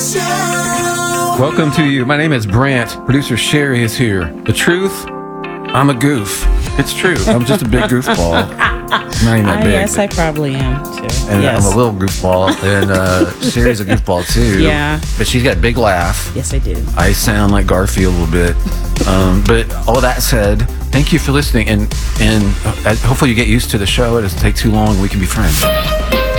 Welcome to you. My name is Brant. Producer Sherry is here. The truth, I'm a goof. It's true. I'm just a big goofball. Not even that big. Yes, I probably am too. And yes. I'm a little goofball. And Sherry's a goofball too. Yeah. But she's got a big laugh. Yes, I do. I sound like Garfield a little bit. But all that said, thank you for listening. And hopefully you get used to the show. It doesn't take too long. We can be friends.